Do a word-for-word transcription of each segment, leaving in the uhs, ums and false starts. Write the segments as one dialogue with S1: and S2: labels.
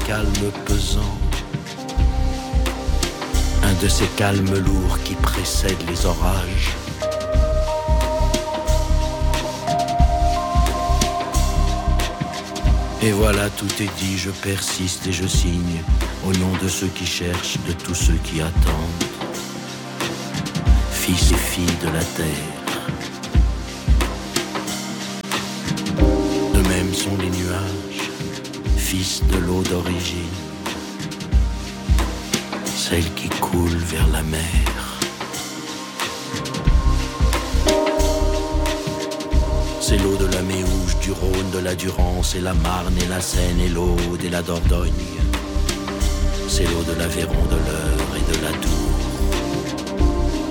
S1: calme pesant, un de ces calmes lourds qui précèdent les orages. Et voilà, tout est dit, je persiste et je signe, au nom de ceux qui cherchent, de tous ceux qui attendent. Fils et filles de la terre. De même sont les nuages, fils de l'eau d'origine, celle qui coule vers la mer. C'est l'eau de la Méouge, du Rhône, de la Durance, et la Marne, et la Seine, et l'Aude, et la Dordogne. C'est l'eau de l'Aveyron, de l'Eure et de la Dour.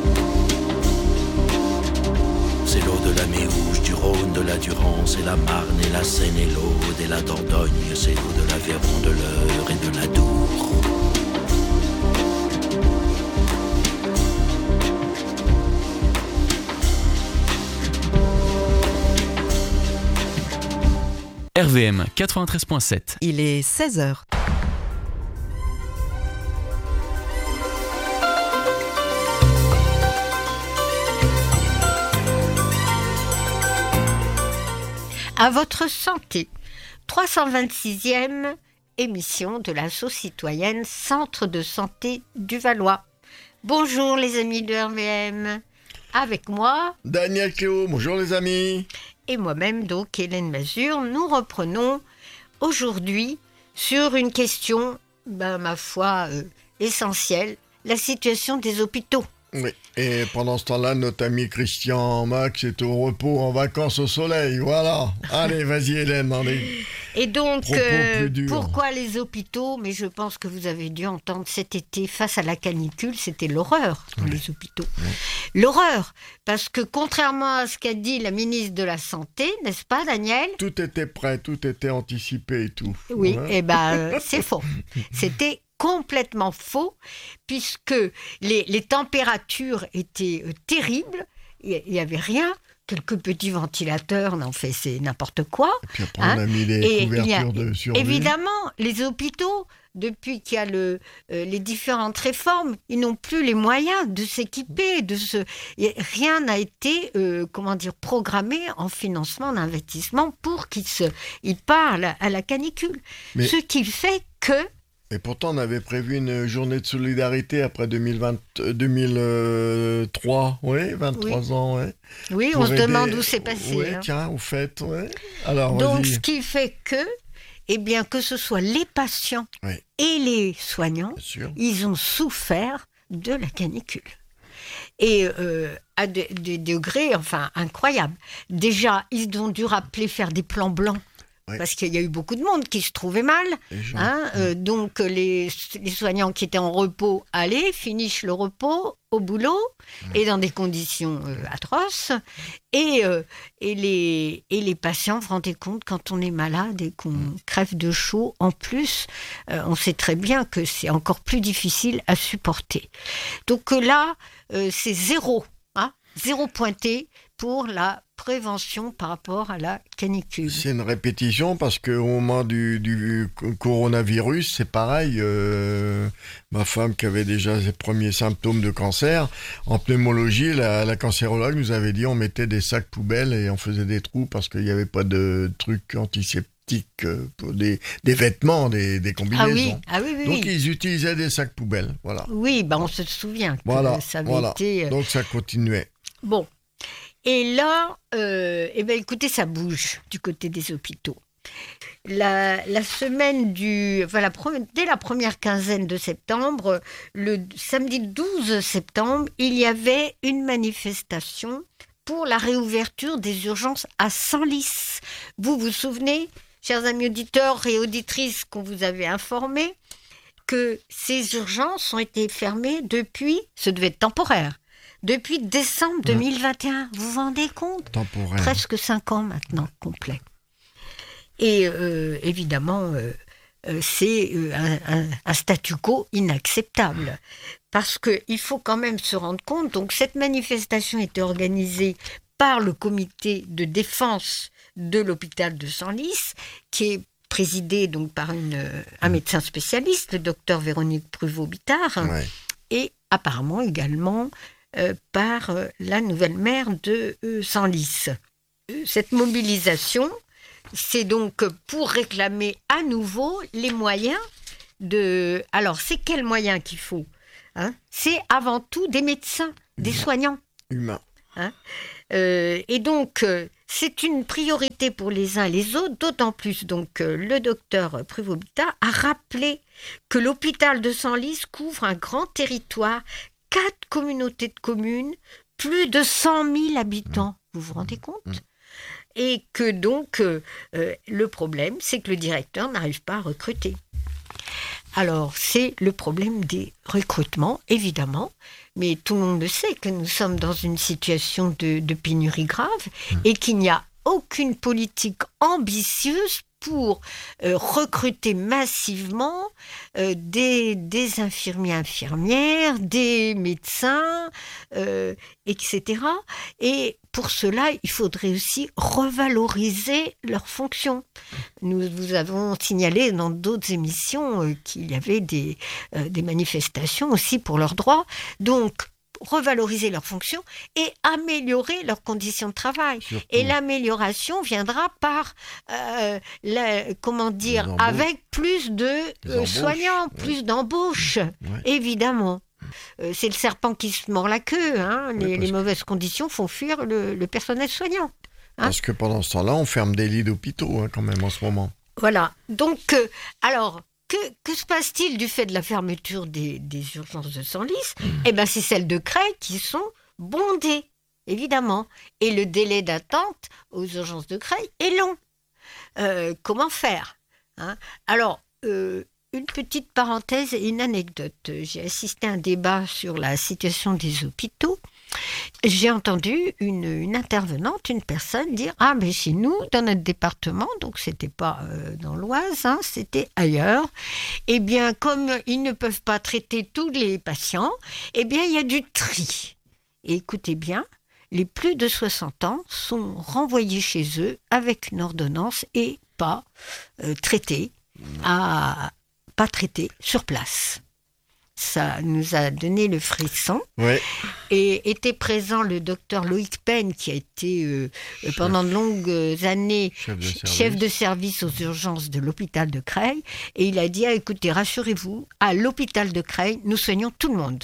S1: C'est l'eau de la Méouge, du Rhône, de la Durance, et la Marne, et la Seine, et l'Aude, et la Dordogne. C'est l'eau de l'Aveyron, de l'Eure et de la Dour.
S2: R V M quatre-vingt-treize virgule sept.
S3: Il est seize heures.
S4: À votre santé, trois cent vingt-sixième émission de l'Asso citoyenne Centre de santé du Valois. Bonjour les amis de R V M. Avec moi,
S5: Daniel Cléo, bonjour les amis.
S4: Et moi-même, donc, Hélène Mazur, nous reprenons aujourd'hui sur une question, ben, ma foi, euh, essentielle, la situation des hôpitaux.
S5: Oui, et pendant ce temps-là, notre ami Christian Max est au repos, en vacances au soleil, voilà. Allez, vas-y Hélène, allez.
S4: Et donc, euh, pourquoi les hôpitaux ? Mais je pense que vous avez dû entendre cet été, face à la canicule, c'était l'horreur pour oui. les hôpitaux. Oui. L'horreur, parce que contrairement à ce qu'a dit la ministre de la Santé, n'est-ce pas Daniel ?
S5: Tout était prêt, tout était anticipé et tout.
S4: Oui, ouais. et ben euh, c'est faux. C'était complètement faux, puisque les, les températures étaient euh, terribles, il n'y avait rien. Quelques petits ventilateurs, non, fait, c'est n'importe quoi.
S5: Et puis après, hein. on a mis les et couvertures a, de survie.
S4: Évidemment, les hôpitaux, depuis qu'il y a le, euh, les différentes réformes, ils n'ont plus les moyens de s'équiper. De se... Rien n'a été, euh, comment dire, programmé en financement d'investissement pour qu'ils se... ils parlent à la canicule. Mais... Ce qui fait que...
S5: Et pourtant, on avait prévu une journée de solidarité après deux mille vingt, deux mille trois, oui, vingt-trois oui. ans, ouais.
S4: Oui, on se aider... demande où c'est passé.
S5: Oui,
S4: hein.
S5: tiens, au fait, ouais. Alors,
S4: donc,
S5: vas-y.
S4: Ce qui fait que, eh bien, que ce soit les patients oui. et les soignants, ils ont souffert de la canicule. Et euh, à des, des degrés, enfin, incroyables. Déjà, ils ont dû rappeler faire des plans blancs. Oui. Parce qu'il y a eu beaucoup de monde qui se trouvait mal. Hein, oui. euh, donc, les, les soignants qui étaient en repos allaient, finissent le repos au boulot oui. et dans des conditions euh, atroces. Et, euh, et, les, et les patients, vous vous rendez compte, quand on est malade et qu'on oui. crève de chaud, en plus, euh, on sait très bien que c'est encore plus difficile à supporter. Donc là, euh, c'est zéro, hein, zéro pointé pour la prévention par rapport à la canicule.
S5: C'est une répétition parce qu'au moment du, du coronavirus, c'est pareil. Euh, ma femme qui avait déjà ses premiers symptômes de cancer, en pneumologie, la, la cancérologue nous avait dit on mettait des sacs poubelles et on faisait des trous parce qu'il n'y avait pas de trucs antiseptiques pour des, des vêtements, des, des combinaisons.
S4: Ah oui, ah oui, oui.
S5: Donc
S4: oui.
S5: ils utilisaient des sacs poubelles, voilà.
S4: Oui, bah on se souvient que
S5: voilà,
S4: ça avait
S5: voilà.
S4: été...
S5: Donc ça continuait.
S4: Bon. Et là, euh, eh ben, écoutez, ça bouge du côté des hôpitaux. La, la semaine du... Enfin, la pre- dès la première quinzaine de septembre, le samedi douze septembre, il y avait une manifestation pour la réouverture des urgences à Senlis. Vous vous souvenez, chers amis auditeurs et auditrices, qu'on vous avait informé que ces urgences ont été fermées depuis... Ce devait être temporaire. Depuis décembre deux mille vingt et un, vous vous rendez compte ?
S5: Temporaire.
S4: Presque cinq ans maintenant, complet. Et euh, évidemment, euh, euh, c'est euh, un, un, un statu quo inacceptable. Parce qu'il faut quand même se rendre compte, donc cette manifestation était organisée par le comité de défense de l'hôpital de Senlis, qui est présidée donc par une, un médecin spécialiste, le docteur Véronique Pruvot-Bittard, ouais. et apparemment également euh, par euh, la nouvelle maire de euh, Senlis. Euh, cette mobilisation, c'est donc pour réclamer à nouveau les moyens de... Alors, c'est quels moyens qu'il faut, hein ? C'est avant tout des médecins, des Humain. soignants.
S5: Humains.
S4: Hein euh, et donc, euh, c'est une priorité pour les uns et les autres, d'autant plus donc euh, le docteur Pruvot-Bittard a rappelé que l'hôpital de Senlis couvre un grand territoire, quatre communautés de communes, plus de cent mille habitants. Vous vous rendez compte ? Et que donc, euh, euh, le problème, c'est que le directeur n'arrive pas à recruter. Alors, c'est le problème des recrutements, évidemment, mais tout le monde le sait que nous sommes dans une situation de, de pénurie grave mmh. et qu'il n'y a aucune politique ambitieuse pour euh, recruter massivement euh, des, des infirmiers infirmières, des médecins, euh, et cetera. Et pour cela, il faudrait aussi revaloriser leurs fonctions. Nous vous avons signalé dans d'autres émissions euh, qu'il y avait des, euh, des manifestations aussi pour leurs droits. Donc, revaloriser leurs fonctions et améliorer leurs conditions de travail. Surtout. Et l'amélioration viendra par, euh, la, comment dire, avec plus de euh, soignants, ouais. plus d'embauches, ouais. évidemment. Euh, c'est le serpent qui se mord la queue. Hein. Les, ouais, les mauvaises que... conditions font fuir le, le personnel soignant. Hein.
S5: Parce que pendant ce temps-là, on ferme des lits d'hôpitaux hein, quand même en ce moment.
S4: Voilà. Donc, euh, alors... Que, que se passe-t-il du fait de la fermeture des, des urgences de Senlis ? mmh. Eh bien, c'est celles de Creil qui sont bondées, évidemment. Et le délai d'attente aux urgences de Creil est long. Euh, comment faire hein ? Alors, euh, une petite parenthèse et une anecdote. J'ai assisté à un débat sur la situation des hôpitaux. J'ai entendu une, une intervenante, une personne dire « Ah, mais chez nous, dans notre département, donc c'était pas euh, dans l'Oise, hein, c'était ailleurs, eh bien, comme ils ne peuvent pas traiter tous les patients, eh bien, il y a du tri. » Et écoutez bien, les plus de soixante ans sont renvoyés chez eux avec une ordonnance et pas euh, traités, à, pas traités sur place. Ça nous a donné le frisson.
S5: Ouais.
S4: Et était présent le docteur Loïc Penn, qui a été euh, chef, pendant de longues années
S5: chef de, service.
S4: chef de service aux urgences de l'hôpital de Creil. Et il a dit ah, écoutez, rassurez-vous, à l'hôpital de Creil, nous soignons tout le monde.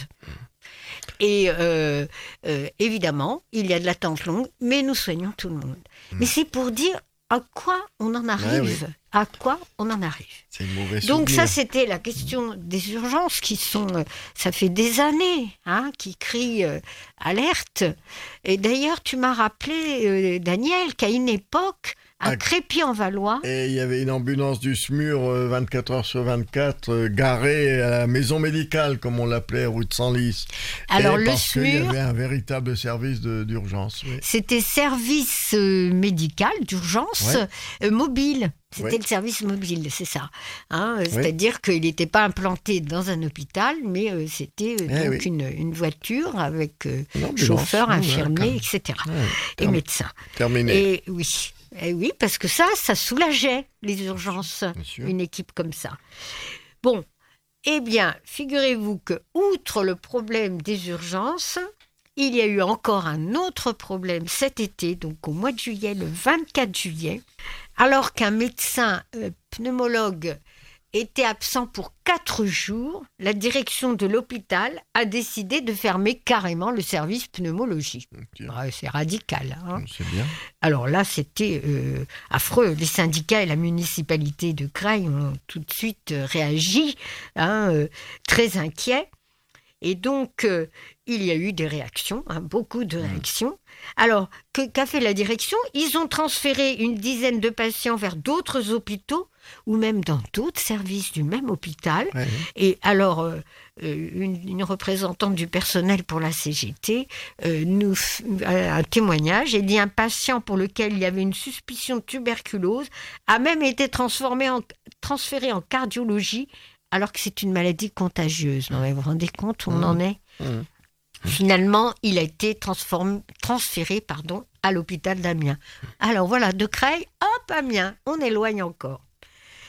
S4: Et euh, euh, évidemment, il y a de l'attente longue, mais nous soignons tout le monde. Mmh. Mais c'est pour dire à quoi on en arrive. Ouais, oui. À quoi on en arrive.
S5: C'est une mauvaise
S4: Donc
S5: souvenir.
S4: ça, c'était la question des urgences qui sont, euh, ça fait des années, hein, qui crient euh, alerte. Et d'ailleurs, tu m'as rappelé, euh, Daniel, qu'à une époque, à ah, Crépy-en-Valois.
S5: Et il y avait une ambulance du S M U R euh, vingt-quatre heures sur vingt-quatre euh, garée à la maison médicale, comme on l'appelait, rue de Senlis.
S4: Alors,
S5: et
S4: le
S5: parce
S4: S M U R...
S5: qu'il y avait un véritable service de, d'urgence. Oui.
S4: C'était service euh, médical d'urgence ouais. euh, mobile. C'était oui. le service mobile, c'est ça. Hein, oui. C'est-à-dire qu'il n'était pas implanté dans un hôpital, mais euh, c'était euh, eh donc oui. une, une voiture avec euh, chauffeur, infirmier, ouais, et cetera. Ouais, et term- médecin.
S5: Terminé.
S4: Et oui. Et oui, parce que ça, ça soulageait les urgences, une équipe comme ça. Bon, eh bien, figurez-vous que, outre le problème des urgences, il y a eu encore un autre problème cet été, donc au mois de juillet, le vingt-quatre juillet, alors qu'un médecin euh, pneumologue était absent pour quatre jours, la direction de l'hôpital a décidé de fermer carrément le service pneumologie. Okay. Ah, c'est radical. Hein.
S5: C'est bien.
S4: Alors là, c'était euh, affreux. Les syndicats et la municipalité de Creil ont tout de suite euh, réagi, hein, euh, très inquiets. Et donc, euh, il y a eu des réactions, hein, beaucoup de réactions. Alors, que, qu'a fait la direction ? Ils ont transféré une dizaine de patients vers d'autres hôpitaux ou même dans d'autres services du même hôpital. Ouais. Et alors, euh, une, une représentante du personnel pour la C G T euh, nous f- un témoignage et dit un patient pour lequel il y avait une suspicion de tuberculose a même été transformé en, transféré en cardiologie alors que c'est une maladie contagieuse. Non, mais vous vous rendez compte où on mmh. en est ? mmh. Finalement, il a été transformé, transféré pardon, à l'hôpital d'Amiens. Alors voilà, de Creil, hop, Amiens, on éloigne encore.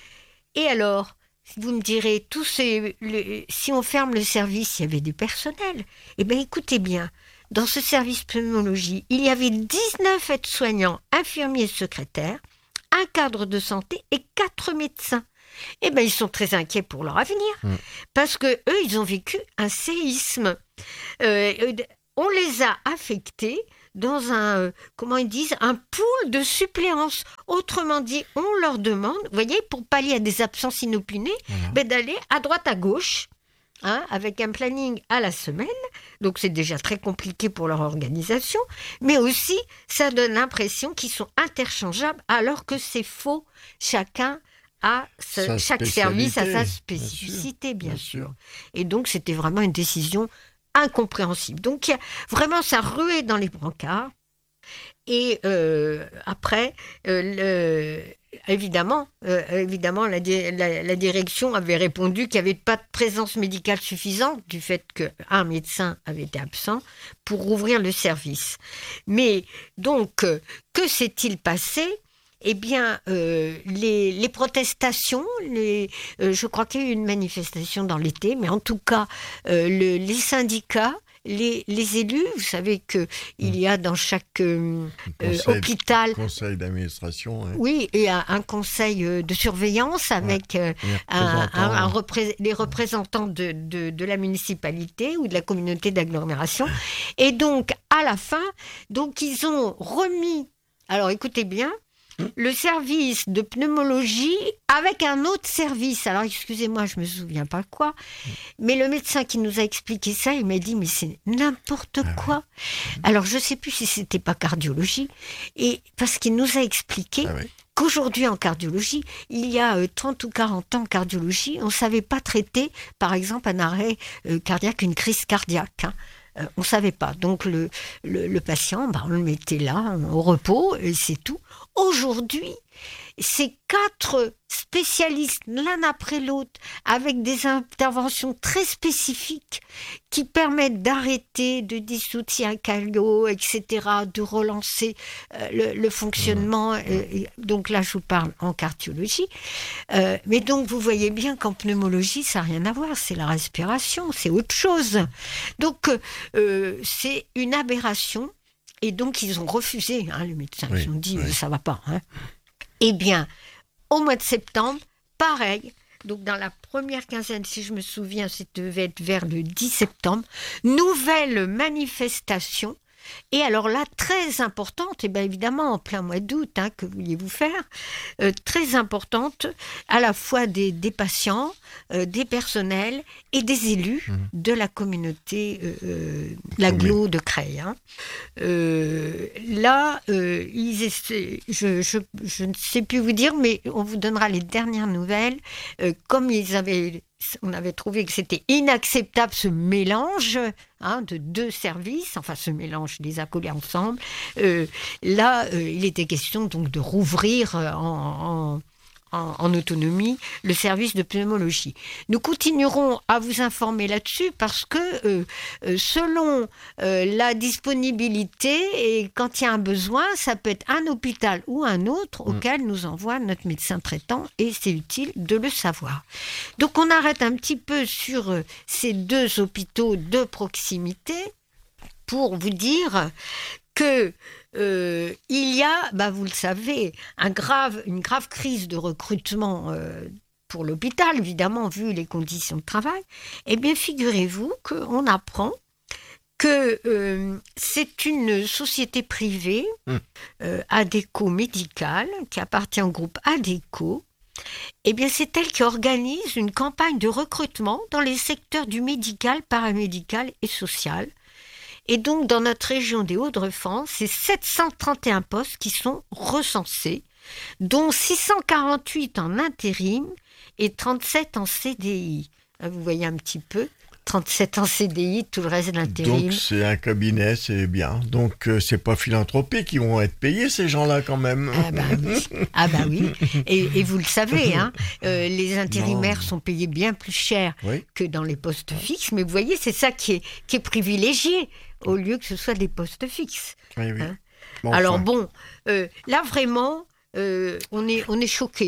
S4: Et alors, vous me direz, tous ces, le, si on ferme le service, il y avait du personnel. Eh bien, écoutez bien, dans ce service pneumologie, il y avait dix-neuf aides-soignants, infirmiers, secrétaires, un cadre de santé et quatre médecins. Eh bien, ils sont très inquiets pour leur avenir, mmh. parce que eux, ils ont vécu un séisme. Euh, on les a affectés dans un, euh, comment ils disent, un pool de suppléance. Autrement dit, on leur demande, vous voyez, pour pallier à des absences inopinées, mmh. ben, d'aller à droite, à gauche, hein, avec un planning à la semaine. Donc, c'est déjà très compliqué pour leur organisation. Mais aussi, ça donne l'impression qu'ils sont interchangeables, alors que c'est faux. Chacun a ce, chaque service a sa spécificité, bien, bien, sûr. bien sûr. Et donc, c'était vraiment une décision incompréhensible. Donc, vraiment, ça ruait dans les brancards. Et euh, après, euh, le, évidemment, euh, évidemment la, la, la direction avait répondu qu'il n'y avait pas de présence médicale suffisante du fait qu'un médecin avait été absent pour rouvrir le service. Mais donc, euh, que s'est-il passé ? Eh bien, euh, les, les protestations, les, euh, je crois qu'il y a eu une manifestation dans l'été, mais en tout cas, euh, le, les syndicats, les, les élus, vous savez qu'il y a dans chaque euh, conseil, hôpital...
S5: conseil d'administration. Ouais.
S4: Oui, et un, un conseil de surveillance avec ouais, un, un, un repré- les représentants de, de, de la municipalité ou de la communauté d'agglomération. Et donc, à la fin, donc, ils ont remis... Alors, écoutez bien... le service de pneumologie avec un autre service. Alors, excusez-moi, je ne me souviens pas quoi, mais le médecin qui nous a expliqué ça, il m'a dit, mais c'est n'importe quoi. Ah ouais. Alors, je ne sais plus si ce n'était pas cardiologie, et parce qu'il nous a expliqué ah ouais. qu'aujourd'hui, en cardiologie, il y a euh, trente ou quarante ans en cardiologie, on ne savait pas traiter, par exemple, un arrêt euh, cardiaque, une crise cardiaque, hein. Euh, on ne savait pas. Donc, le, le, le patient, bah, on le mettait là, au repos, et c'est tout. Aujourd'hui, ces quatre spécialistes, l'un après l'autre, avec des interventions très spécifiques qui permettent d'arrêter, de dissoudre si un calio, et cetera, de relancer euh, le, le fonctionnement. Euh, et donc là, je vous parle en cardiologie. Euh, mais donc, vous voyez bien qu'en pneumologie, ça n'a rien à voir. C'est la respiration, c'est autre chose. Donc, euh, c'est une aberration. Et donc, ils ont refusé, hein, les médecins. Oui, ils ont dit, oui. ça ne va pas. Hein. Eh bien, au mois de septembre, pareil. Donc, dans la première quinzaine, si je me souviens, ça devait être vers le dix septembre, nouvelle manifestation. Et alors là, très importante, et bien évidemment, en plein mois d'août, hein, que vouliez-vous faire, euh, très importante, à la fois des, des patients, euh, des personnels et des élus mmh. de la communauté, euh, l'agglo de Creil. Hein. Euh, là, euh, ils essaient, je, je, je ne sais plus vous dire, mais on vous donnera les dernières nouvelles. Euh, comme ils avaient... on avait trouvé que c'était inacceptable ce mélange hein, de deux services, enfin ce mélange les a collés ensemble. Euh, là, euh, il était question donc de rouvrir en, en, en, en autonomie le service de pneumologie. Nous continuerons à vous informer là-dessus parce que euh, euh, selon euh, la disponibilité et quand il y a un besoin, ça peut être un hôpital ou un autre mmh. auquel nous envoie notre médecin traitant et c'est utile de le savoir. Donc on arrête un petit peu sur euh, ces deux hôpitaux de proximité pour vous dire que euh, il y a, bah vous le savez, un grave, une grave crise de recrutement euh, pour l'hôpital, évidemment, vu les conditions de travail. Eh bien, figurez-vous qu'on apprend que euh, c'est une société privée, mmh. euh, Adéco Médicale, qui appartient au groupe Adéco. Eh bien, c'est elle qui organise une campagne de recrutement dans les secteurs du médical, paramédical et social. Et donc, dans notre région des Hauts-de-France, c'est sept cent trente et un postes qui sont recensés, dont six cent quarante-huit en intérim et trente-sept en C D I. Vous voyez un petit peu, trente-sept en C D I, tout le reste de l'intérim.
S5: Donc, c'est un cabinet, c'est bien. Donc, euh, c'est pas philanthropique, ils vont être payés, ces gens-là, quand même.
S4: Ah bah oui, ah bah oui. Et, et vous le savez, hein, euh, les intérimaires non. sont payés bien plus cher oui. que dans les postes fixes. Mais vous voyez, c'est ça qui est, qui est privilégié, au lieu que ce soit des postes fixes.
S5: Oui, oui.
S4: Hein.
S5: Bon,
S4: Alors
S5: enfin.
S4: bon, euh, là vraiment, euh, on est, on est choqués.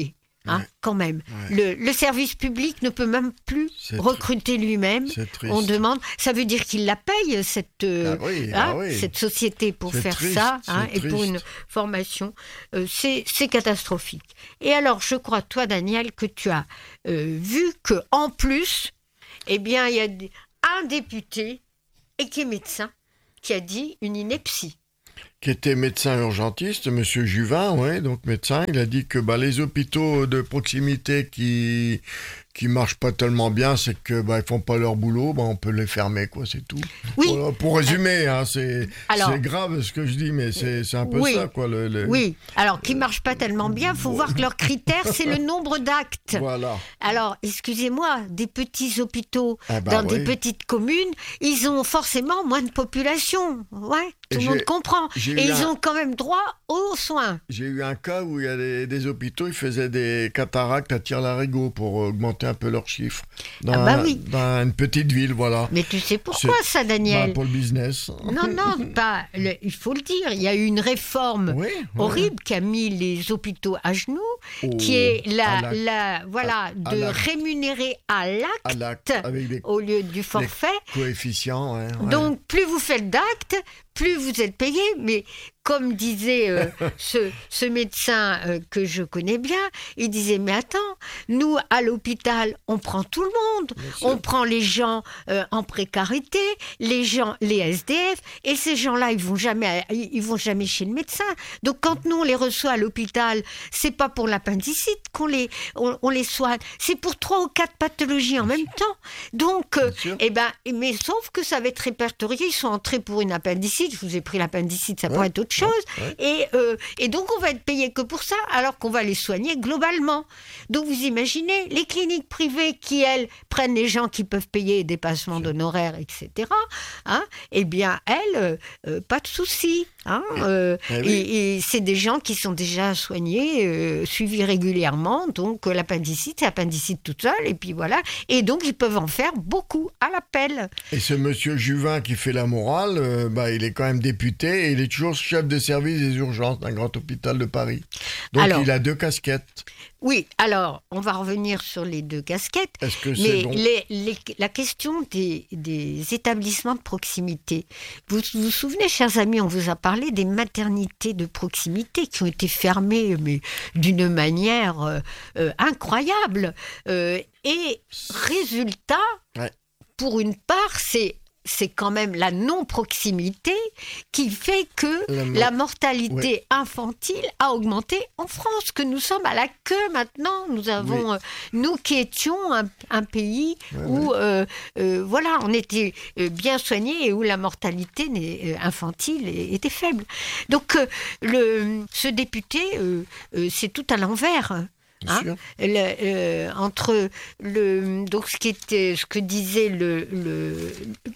S4: Hein, ouais. Quand même. Ouais. Le, le service public ne peut même plus c'est recruter tr... lui-même. On demande. Ça veut dire qu'il la paye, cette, euh, ah oui, hein, ah oui. cette société, pour c'est faire triste, ça, hein, et pour une formation. Euh, c'est, c'est catastrophique. Et alors, je crois, toi, Daniel, que tu as euh, vu qu'en plus, eh bien, il y a un député, et qui est médecin, qui a dit une ineptie.
S5: Qui était médecin urgentiste, M. Juvin, ouais, donc médecin, il a dit que bah, les hôpitaux de proximité qui qui marchent pas tellement bien, c'est que bah, ils font pas leur boulot, bah, on peut les fermer, quoi, c'est tout.
S4: Oui.
S5: Voilà, pour résumer, hein, c'est alors, c'est grave ce que je dis, mais c'est c'est un peu
S4: oui,
S5: ça, quoi. Le, le...
S4: Oui. Alors qui marchent pas tellement bien, faut voir que leur critère c'est le nombre d'actes.
S5: Voilà.
S4: Alors excusez-moi, des petits hôpitaux ah bah, dans oui. des petites communes, ils ont forcément moins de population, ouais. Tout le monde comprend. Et ils un... ont quand même droit aux soins.
S5: J'ai eu un cas où il y a des, des hôpitaux, ils faisaient des cataractes à Tire-Larigot pour augmenter un peu leurs chiffres. Dans,
S4: ah bah oui.
S5: Dans une petite ville, voilà.
S4: Mais tu sais pourquoi c'est... ça, Daniel ?
S5: Bah, pour le business.
S4: Non, non, pas. Le, il faut le dire. Il y a eu une réforme oui, horrible oui. qui a mis les hôpitaux à genoux, oh, qui est la, la, la voilà, à, de à rémunérer à l'acte, à l'acte avec des, au lieu du forfait.
S5: Coefficients, ouais, ouais.
S4: Donc, plus vous faites d'actes, plus vous êtes payé, mais comme disait euh, ce, ce médecin euh, que je connais bien, il disait, mais attends, nous, à l'hôpital, on prend tout le monde. On prend les gens euh, en précarité, les gens, les S D F, et ces gens-là, ils vont jamais, ils vont jamais chez le médecin. Donc, quand nous, on les reçoit à l'hôpital, c'est pas pour l'appendicite qu'on les, on, on les soigne, c'est pour trois ou quatre pathologies en même temps. Donc, euh, eh ben, mais sauf que ça va être répertorié, ils sont entrés pour une appendicite, je vous ai pris l'appendicite, ça ouais. pourrait être autre chose. Ouais. Et, euh, et donc, on va être payé que pour ça, alors qu'on va les soigner globalement. Donc, vous imaginez, les cliniques privées qui, elles, prennent les gens qui peuvent payer dépassement d'honoraires, et cetera, hein, eh bien, elles, euh, euh, pas de souci. Hein, euh, eh oui. et, et c'est des gens qui sont déjà soignés, euh, suivis régulièrement. Donc, euh, l'appendicite, c'est appendicite toute seule, et puis voilà. Et donc, ils peuvent en faire beaucoup à l'appel.
S5: Et ce monsieur Juvin qui fait la morale, euh, bah, il est quand même député et il est toujours chef de service des urgences d'un grand hôpital de Paris. Donc, alors, il a deux casquettes.
S4: Oui, alors, on va revenir sur les deux casquettes.
S5: Est-ce que c'est
S4: mais
S5: bon
S4: les, les, la question des, des établissements de proximité. Vous vous, vous souvenez, chers amis, on vous a parlé des maternités de proximité qui ont été fermées, mais d'une manière euh, euh, incroyable. Euh, et résultat, ouais. pour une part, c'est... c'est quand même la non-proximité qui fait que la, mo- la mortalité ouais. infantile a augmenté en France, que nous sommes à la queue maintenant. Nous avons, oui. euh, nous qui étions un, un pays ouais, où, ouais. Euh, euh, voilà, on était bien soignés et où la mortalité euh, infantile était faible. Donc, euh, le, ce député, euh, euh, c'est tout à l'envers. Hein, le, euh, entre le donc ce qui était ce que disait le, le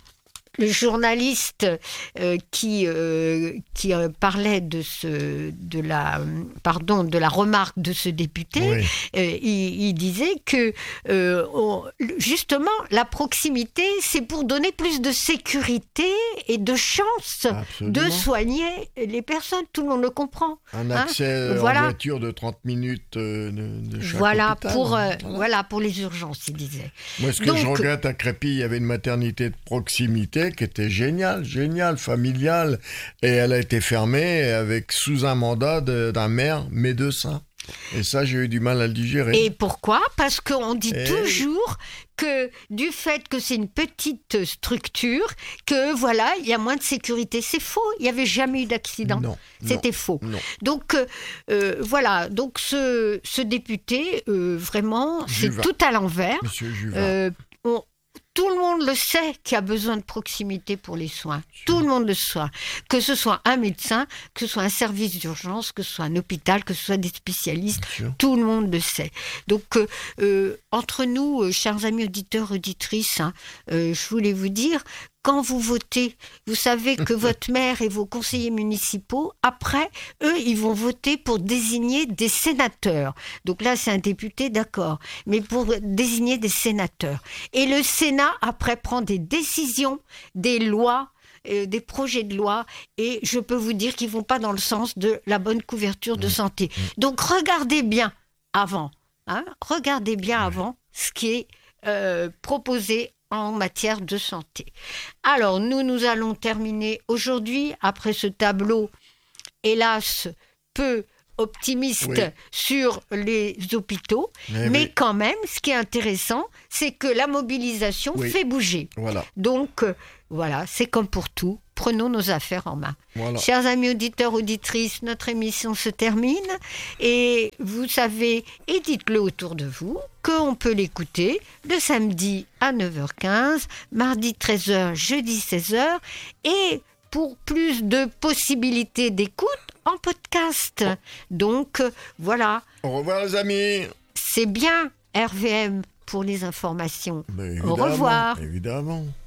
S4: Le journaliste euh, qui euh, qui euh, parlait de ce de la pardon de la remarque de ce député, oui. euh, il, il disait que euh, on, justement la proximité c'est pour donner plus de sécurité et de chance Absolument. de soigner les personnes. Tout le monde le comprend.
S5: Un accès hein en voilà. voiture de trente minutes de, de chaque
S4: voilà
S5: hôpital.
S4: pour euh, voilà. voilà pour les urgences, il disait.
S5: Moi, ce que Donc, je regrette à Crépy, il y avait une maternité de proximité qui était géniale, géniale, familiale, et elle a été fermée avec sous un mandat de, d'un maire médecin. Et ça, j'ai eu du mal à le digérer.
S4: Et pourquoi ? Parce qu'on dit et... toujours que du fait que c'est une petite structure, que voilà, il y a moins de sécurité. C'est faux, il n'y avait jamais eu d'accident.
S5: Non,
S4: C'était
S5: non,
S4: faux.
S5: Non.
S4: Donc, euh, voilà, donc ce, ce député, euh, vraiment, Juvin. C'est tout à l'envers.
S5: Monsieur Juvin.
S4: Euh, on, Tout le monde le sait qu'il y a besoin de proximité pour les soins. Sure. Tout le monde le sait. Que ce soit un médecin, que ce soit un service d'urgence, que ce soit un hôpital, que ce soit des spécialistes, sure. Tout le monde le sait. Donc, euh, euh, entre nous, euh, chers amis auditeurs, auditrices, hein, euh, je voulais vous dire, quand vous votez, vous savez que votre maire et vos conseillers municipaux, après, eux, ils vont voter pour désigner des sénateurs. Donc là, c'est un député, d'accord, mais pour désigner des sénateurs. Et le Sénat, après, prend des décisions, des lois, euh, des projets de loi, et je peux vous dire qu'ils ne vont pas dans le sens de la bonne couverture de santé. Donc regardez bien avant Hein, regardez bien ouais. avant ce qui est euh, proposé en matière de santé. Alors, nous, nous allons terminer aujourd'hui, après ce tableau, hélas, peu optimiste oui. sur les hôpitaux, mais, mais oui. quand même, ce qui est intéressant, c'est que la mobilisation oui. fait bouger.
S5: Voilà.
S4: Donc, euh, voilà, c'est comme pour tout, prenons nos affaires en main. Voilà. Chers amis auditeurs, auditrices, notre émission se termine et vous savez, et dites-le autour de vous, qu'on peut l'écouter le samedi à neuf heures quinze, mardi treize heures, jeudi seize heures et pour plus de possibilités d'écoute en podcast. Donc, voilà.
S5: Au revoir les amis.
S4: C'est bien R V M pour les informations. Au revoir.
S5: Évidemment.